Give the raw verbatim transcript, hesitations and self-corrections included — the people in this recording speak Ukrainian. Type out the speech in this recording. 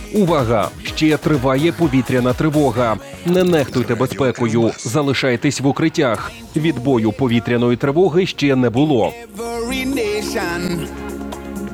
Увага! Ще триває повітряна тривога. Не нехтуйте безпекою, залишайтесь в укриттях. Відбою повітряної тривоги ще не було. Every nation